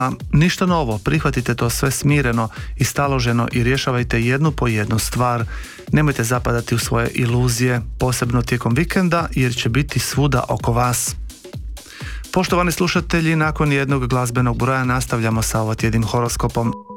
ništa novo, prihvatite to sve smireno i staloženo i rješavajte jednu po jednu stvar. Nemojte zapadati u svoje iluzije, posebno tijekom vikenda, jer će biti svuda oko vas. Poštovani slušatelji, nakon jednog glazbenog broja nastavljamo sa ovotjednim horoskopom.